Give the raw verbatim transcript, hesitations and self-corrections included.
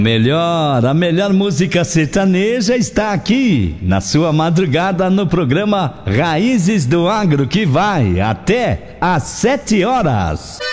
Melhor, a melhor música sertaneja está aqui, na sua madrugada no programa Raízes do Agro, que vai até às sete horas.